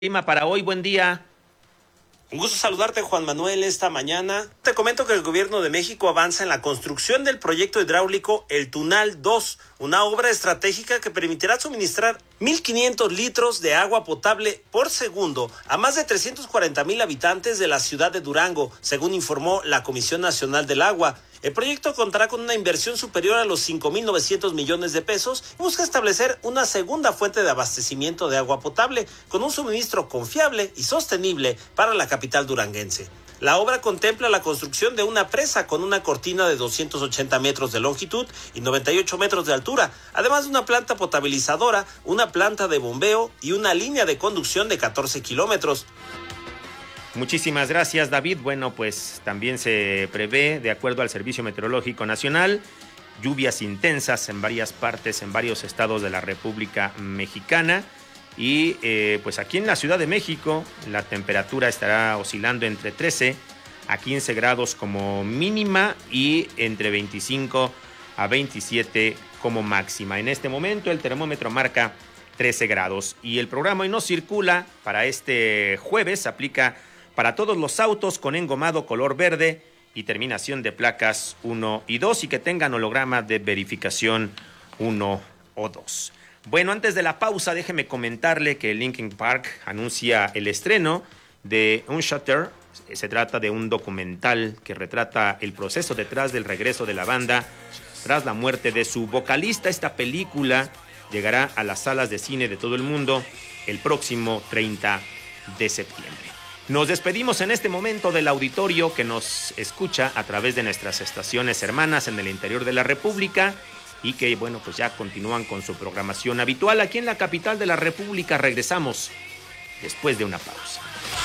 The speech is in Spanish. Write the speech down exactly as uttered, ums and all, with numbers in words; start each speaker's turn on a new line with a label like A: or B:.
A: Clima para hoy, buen día.
B: Un gusto saludarte, Juan Manuel, esta mañana. Te comento que el gobierno de México avanza en la construcción del proyecto hidráulico El Tunal dos, una obra estratégica que permitirá suministrar mil quinientos litros de agua potable por segundo a más de trescientos cuarenta mil habitantes de la ciudad de Durango, según informó la Comisión Nacional del Agua. El proyecto contará con una inversión superior a los cinco mil novecientos millones de pesos y busca establecer una segunda fuente de abastecimiento de agua potable con un suministro confiable y sostenible para la capital duranguense. La obra contempla la construcción de una presa con una cortina de doscientos ochenta metros de longitud y noventa y ocho metros de altura, además de una planta potabilizadora, una planta de bombeo y una línea de conducción de catorce kilómetros.
A: Muchísimas gracias, David. Bueno, pues también se prevé, de acuerdo al Servicio Meteorológico Nacional, lluvias intensas en varias partes, en varios estados de la República Mexicana. Y eh, pues aquí en la Ciudad de México la temperatura estará oscilando entre trece a quince grados como mínima y entre veinticinco a veintisiete como máxima. En este momento el termómetro marca trece grados y el programa Hoy No Circula para este jueves aplica para todos los autos con engomado color verde y terminación de placas uno y dos y que tengan holograma de verificación uno o dos. Bueno, antes de la pausa, déjeme comentarle que Linkin Park anuncia el estreno de Unshattered. Se trata de un documental que retrata el proceso detrás del regreso de la banda tras la muerte de su vocalista. Esta película llegará a las salas de cine de todo el mundo el próximo treinta de septiembre. Nos despedimos en este momento del auditorio que nos escucha a través de nuestras estaciones hermanas en el interior de la República y que, bueno, pues ya continúan con su programación habitual. Aquí en la capital de la República regresamos después de una pausa.